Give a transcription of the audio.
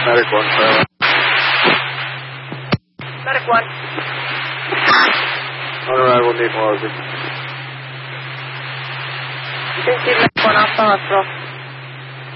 Medic 1, silent. Medic 1. On arrival, need Morgan. Thank you, Medic 1, off the hospital.